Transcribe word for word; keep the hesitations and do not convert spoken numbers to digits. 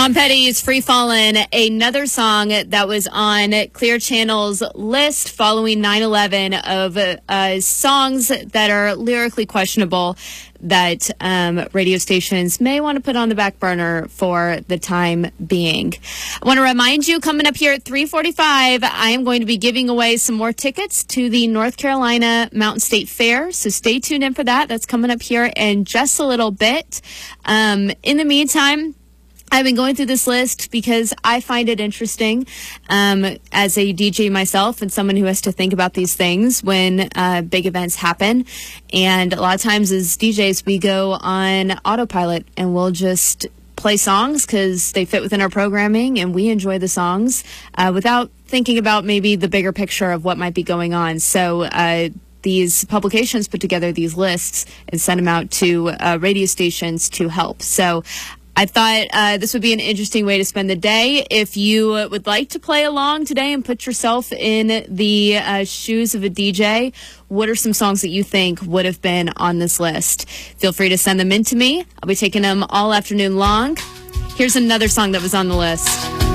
Tom Petty's Free Fallin', another song that was on Clear Channel's list following nine eleven of uh, songs that are lyrically questionable that um, radio stations may want to put on the back burner for the time being. I want to remind you, coming up here at three forty-five, I am going to be giving away some more tickets to the North Carolina Mountain State Fair, so stay tuned in for that. That's coming up here in just a little bit. Um, in the meantime, I've been going through this list because I find it interesting um, as a D J myself and someone who has to think about these things when uh, big events happen. And a lot of times as D Js, we go on autopilot and we'll just play songs because they fit within our programming and we enjoy the songs uh, without thinking about maybe the bigger picture of what might be going on. So uh, these publications put together these lists and send them out to uh, radio stations to help. So I thought uh, this would be an interesting way to spend the day. If you uh, would like to play along today and put yourself in the uh, shoes of a D J, what are some songs that you think would have been on this list? Feel free to send them in to me. I'll be taking them all afternoon long. Here's another song that was on the list.